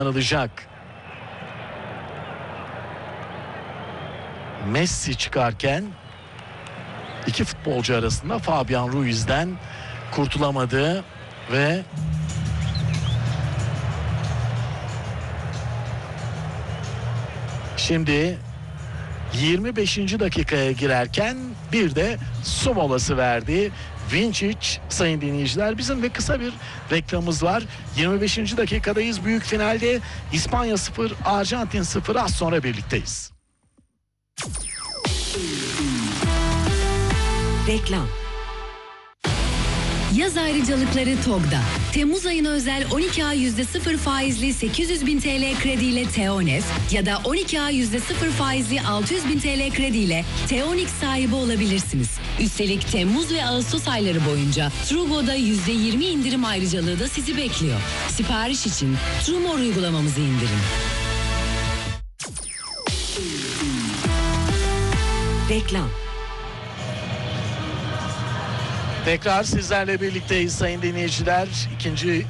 kullanılacak. Messi çıkarken iki futbolcu arasında Fabian Ruiz'den kurtulamadı ve şimdi 25. dakikaya girerken bir de su molası verdi Vinčić. Sayın dinleyiciler, bizim de kısa bir reklamımız var. 25. dakikadayız. Büyük finalde İspanya 0, Arjantin 0. Az sonra birlikteyiz. Reklam. Yaz ayrıcalıkları TOG'da. Temmuz ayına özel 12 ay %0 faizli 800.000 TL krediyle Teonef ya da 12 ay %0 faizli 600.000 TL krediyle Teonix sahibi olabilirsiniz. Üstelik Temmuz ve Ağustos ayları boyunca Trugo'da %20 indirim ayrıcalığı da sizi bekliyor. Sipariş için Trumor uygulamamızı indirin. Reklam. Tekrar sizlerle birlikteyiz sayın dinleyiciler. İkinci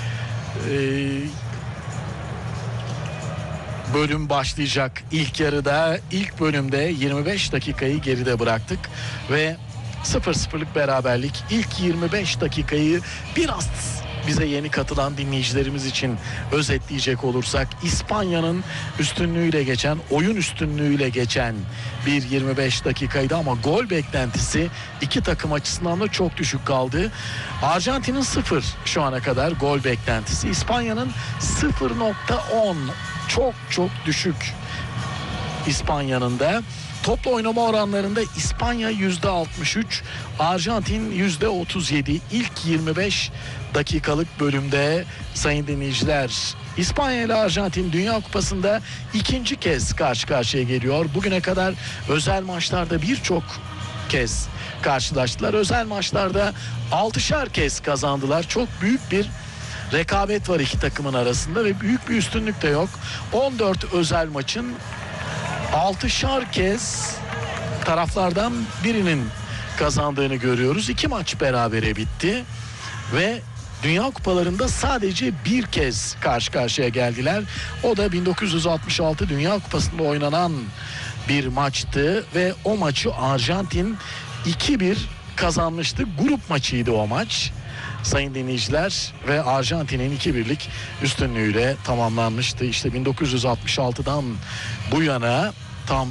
bölüm başlayacak. İlk yarıda, ilk bölümde 25 dakikayı geride bıraktık ve 0-0'lık beraberlik. İlk 25 dakikayı biraz bize yeni katılan dinleyicilerimiz için özetleyecek olursak, İspanya'nın üstünlüğüyle geçen, oyun üstünlüğüyle geçen bir 25 dakikaydı ama gol beklentisi iki takım açısından da çok düşük kaldı. Arjantin'in 0 şu ana kadar gol beklentisi, İspanya'nın 0.10, çok düşük İspanya'nın da. Toplu oynama oranlarında İspanya %63, Arjantin %37. İlk 25 dakikalık bölümde sayın dinleyiciler, İspanya ile Arjantin Dünya Kupası'nda ikinci kez karşı karşıya geliyor. Bugüne kadar özel maçlarda birçok kez karşılaştılar. Özel maçlarda 6'şar kez kazandılar. Çok büyük bir rekabet var iki takımın arasında ve büyük bir üstünlük de yok. 14 özel maçın 6'şar kez taraflardan birinin kazandığını görüyoruz. 2 maç berabere bitti ve Dünya Kupalarında sadece bir kez karşı karşıya geldiler. O da 1966 Dünya Kupası'nda oynanan bir maçtı ve o maçı Arjantin 2-1 kazanmıştı. Grup maçıydı o maç sayın dinleyiciler ve Arjantin'in 2-1'lik üstünlüğüyle tamamlanmıştı. İşte 1966'dan bu yana tam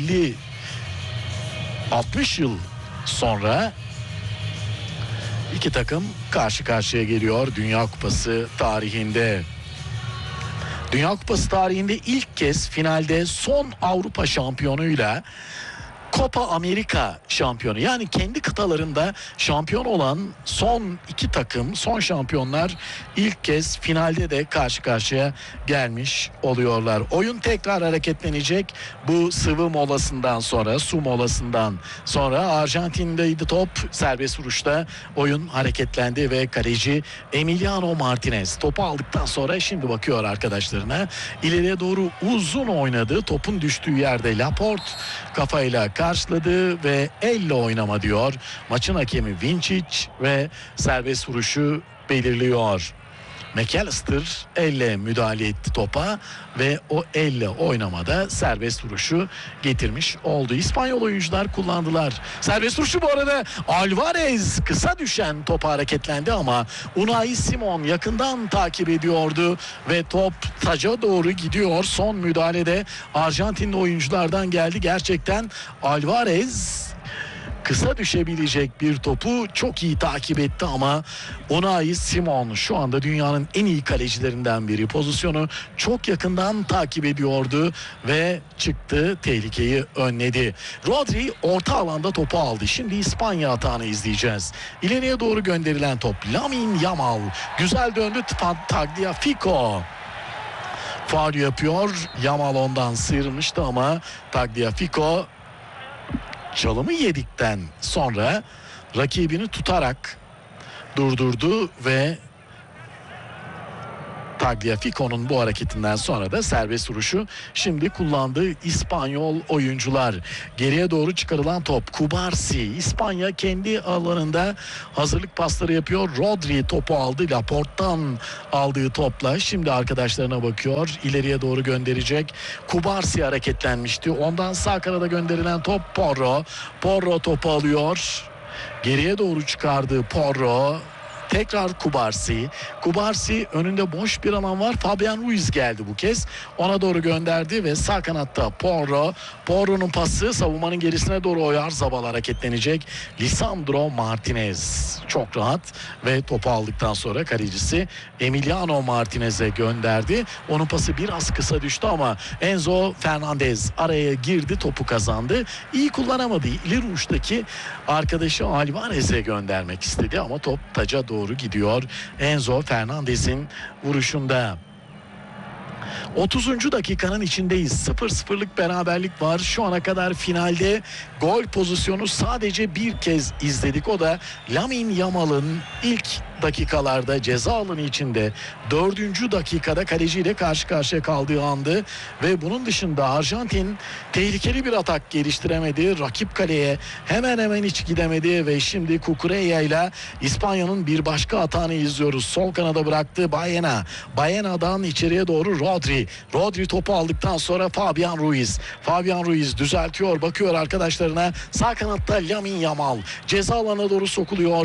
60 yıl sonra iki takım karşı karşıya geliyor Dünya Kupası tarihinde. Dünya Kupası tarihinde ilk kez finalde son Avrupa şampiyonuyla Copa Amerika şampiyonu, yani kendi kıtalarında şampiyon olan son iki takım, son şampiyonlar ilk kez finalde de karşı karşıya gelmiş oluyorlar. Oyun tekrar hareketlenecek bu sıvı molasından sonra, su molasından sonra. Arjantin'deydi top, serbest vuruşta oyun hareketlendi ve kaleci Emiliano Martinez topu aldıktan sonra şimdi bakıyor arkadaşlarına, ileriye doğru uzun oynadı. Topun düştüğü yerde Laporte kafayla karşıladı ve elle oynama diyor maçın hakemi Vinčić ve serbest vuruşu belirliyor. McAllister elle müdahale etti topa ve o elle oynamada serbest vuruşu getirmiş oldu. İspanyol oyuncular kullandılar. Serbest vuruşu bu arada Alvarez, kısa düşen topa hareketlendi ama Unai Simon yakından takip ediyordu ve top taca doğru gidiyor. Son müdahalede Arjantinli oyunculardan geldi. Gerçekten Alvarez kısa düşebilecek bir topu çok iyi takip etti ama Unai Simon şu anda dünyanın en iyi kalecilerinden biri. Pozisyonu çok yakından takip ediyordu ve çıktı, tehlikeyi önledi. Rodri orta alanda topu aldı. Şimdi İspanya atağını izleyeceğiz. İleriye doğru gönderilen top. Lamine Yamal güzel döndü. Tagliafico faul yapıyor. Yamal ondan sıyrılmıştı ama Tagliafico çalımı yedikten sonra rakibini tutarak durdurdu ve Tagliafico'nun bu hareketinden sonra da serbest vuruşu şimdi kullandığı İspanyol oyuncular. Geriye doğru çıkarılan top. Cubarsí, İspanya kendi alanında hazırlık pasları yapıyor. Rodri topu aldı. Laporte'dan aldığı topla şimdi arkadaşlarına bakıyor. İleriye doğru gönderecek. Cubarsí hareketlenmişti. Ondan sağ kanada gönderilen top Porro. Porro topu alıyor. Geriye doğru çıkardığı Porro. Tekrar Cubarsí önünde boş bir alan var. Fabian Ruiz geldi bu kez. Ona doğru gönderdi ve sağ kanatta Porro'nun pası savunmanın gerisine doğru Oyarzabal hareketlenecek. Lisandro Martinez çok rahat ve topu aldıktan sonra kalecisi Emiliano Martinez'e gönderdi. Onun pası biraz kısa düştü ama Enzo Fernandez araya girdi, topu kazandı. İyi kullanamadı. İleri uçtaki arkadaşı Alvarez'e göndermek istedi ama top taca doğru gidiyor. Enzo Fernandez'in vuruşunda. 30. dakikanın içindeyiz. 0-0'lık beraberlik var. Şu ana kadar finalde gol pozisyonu sadece bir kez izledik. O da Lamine Yamal'ın ilk dakikalarda ceza alanı içinde 4. dakikada kaleciyle karşı karşıya kaldığı andı ve bunun dışında Arjantin tehlikeli bir atak geliştiremedi. Rakip kaleye hemen hiç gidemedi ve şimdi Cucurella ile İspanya'nın bir başka atağını izliyoruz. Sol kanada bıraktı Baena'dan içeriye doğru Rodri topu aldıktan sonra Fabian Ruiz düzeltiyor, bakıyor arkadaşlarına. Sağ kanatta Lamine Yamal ceza alanına doğru sokuluyor.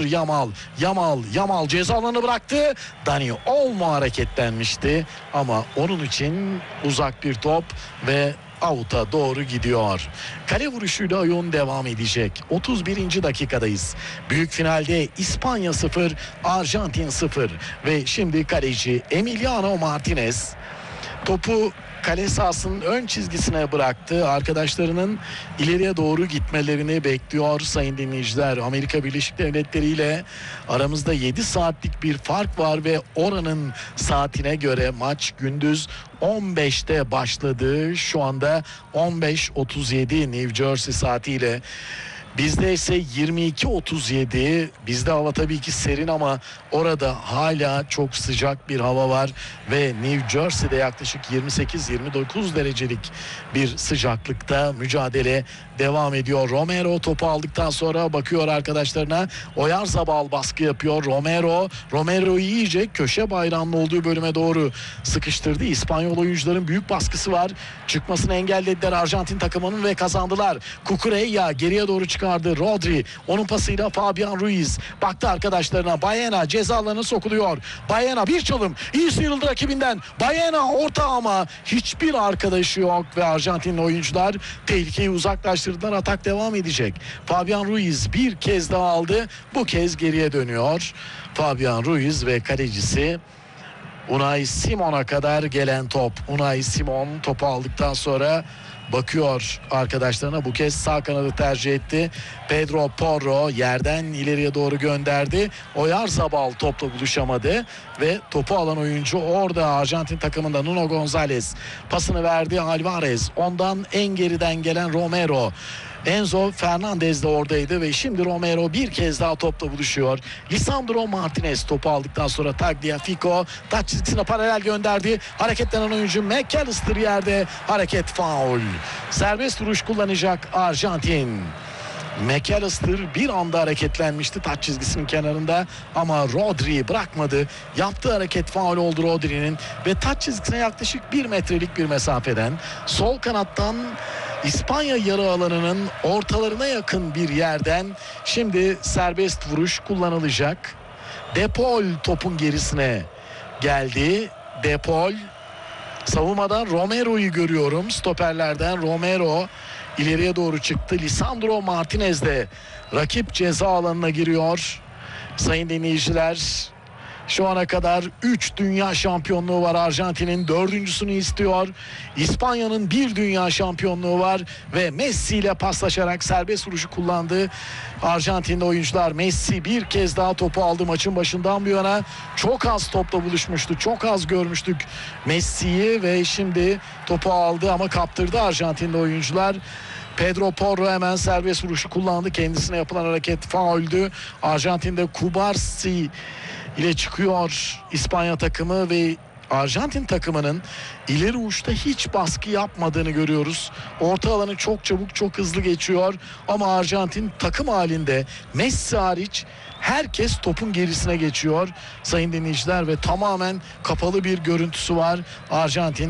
Yamal ceza alanı bıraktı. Dani Olmo hareketlenmişti ama onun için uzak bir top ve out'a doğru gidiyor. Kale vuruşuyla oyun devam edecek. 31. dakikadayız. Büyük finalde İspanya 0, Arjantin 0 ve şimdi kaleci Emiliano Martinez topu kale sahasının ön çizgisine bıraktı. Arkadaşlarının ileriye doğru gitmelerini bekliyor sayın dinleyiciler. Amerika Birleşik Devletleri ile aramızda 7 saatlik bir fark var ve oranın saatine göre maç gündüz 15'te başladı. Şu anda 15.37 New Jersey saatiyle. Bizde ise 22.37. Bizde hava tabii ki serin ama orada hala çok sıcak bir hava var ve New Jersey'de yaklaşık 28-29 derecelik bir sıcaklıkta mücadele devam ediyor. Romero topu aldıktan sonra bakıyor arkadaşlarına. Oyarzabal baskı yapıyor. Romero iyice köşe bayrağının olduğu bölüme doğru sıkıştırdı. İspanyol oyuncuların büyük baskısı var. Çıkmasını engellediler Arjantin takımının ve kazandılar. Cucurella geriye doğru çıkardı. Rodri onun pasıyla Fabian Ruiz baktı arkadaşlarına. Baena ceza alanına sokuluyor. Baena bir çalım. İyi sıyrıldı rakibinden. Baena orta ama hiçbir arkadaşı yok ve Arjantinli oyuncular tehlikeyi uzaklaştırdılar. Atak devam edecek. Fabian Ruiz bir kez daha aldı. Bu kez geriye dönüyor. Fabian Ruiz ve kalecisi Unai Simon'a kadar gelen top. Unai Simon topu aldıktan sonra bakıyor arkadaşlarına, bu kez sağ kanadı tercih etti. Pedro Porro yerden ileriye doğru gönderdi. Oyarzabal topla buluşamadı ve topu alan oyuncu orada Arjantin takımında Nuno Gonzalez pasını verdi. Alvarez, ondan en geriden gelen Romero. Enzo Fernandez de oradaydı ve şimdi Romero bir kez daha topla buluşuyor. Lisandro Martinez topu aldıktan sonra Tagliafico taç çizgisine paralel gönderdi. Hareketlenen oyuncu McAllister yerde, hareket faul. Serbest vuruş kullanacak Arjantin. McAllister bir anda hareketlenmişti taç çizgisinin kenarında ama Rodri bırakmadı. Yaptığı hareket faul oldu Rodri'nin ve taç çizgisine yaklaşık 1 metrelik bir mesafeden sol kanattan İspanya yarı alanının ortalarına yakın bir yerden şimdi serbest vuruş kullanılacak. De Paul topun gerisine geldi. De Paul savunmadan Romero'yu görüyorum. Stoperlerden Romero ileriye doğru çıktı. Lisandro Martinez de rakip ceza alanına giriyor. Sayın dinleyiciler, şu ana kadar 3 dünya şampiyonluğu var Arjantin'in, 4.'sünü istiyor. İspanya'nın 1 dünya şampiyonluğu var ve Messi ile paslaşarak serbest vuruşu kullandı Arjantinli oyuncular. Messi bir kez daha topu aldı. Maçın başından bu yana çok az topla buluşmuştu. Çok az görmüştük Messi'yi ve şimdi topu aldı ama kaptırdı Arjantinli oyuncular. Pedro Porro hemen serbest vuruşu kullandı. Kendisine yapılan hareket fauldü. Arjantin'de Cubarsí ile çıkıyor İspanya takımı ve Arjantin takımının ileri uçta hiç baskı yapmadığını görüyoruz. Orta alanı çok çabuk, çok hızlı geçiyor ama Arjantin takım halinde Messi hariç herkes topun gerisine geçiyor sayın dinleyiciler ve tamamen kapalı bir görüntüsü var. Arjantin